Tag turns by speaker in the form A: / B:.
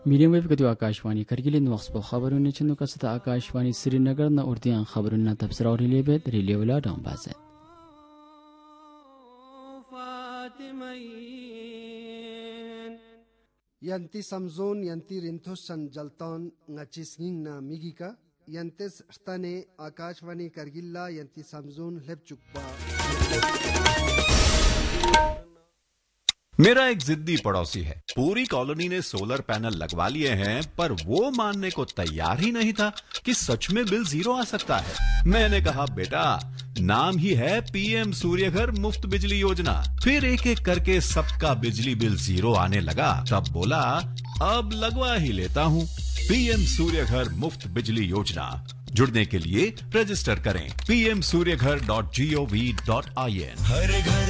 A: Medium wave कतो आकाशवाणी करगिलिन वक्सबो खबरुन चनु कसता आकाशवाणी श्रीनगर न उर्दियां खबरुन तबसरा रिलेबेत रिलेवला डंबासे
B: yanti samzon yanti rinthossan jalton ngachisngingna migika yantes stane akashvani kargilla yanti samzon lepchukpa।
C: मेरा एक जिद्दी पड़ोसी है, पूरी कॉलोनी ने सोलर पैनल लगवा लिए हैं, पर वो मानने को तैयार ही नहीं था कि सच में बिल जीरो आ सकता है। मैंने कहा बेटा, नाम ही है पीएम सूर्यघर मुफ्त बिजली योजना। फिर एक एक करके सबका बिजली बिल जीरो आने लगा, तब बोला अब लगवा ही लेता हूँ। पीएम सूर्यघर मुफ्त बिजली योजना, जुड़ने के लिए रजिस्टर करें pmsuryaghar.gov.in।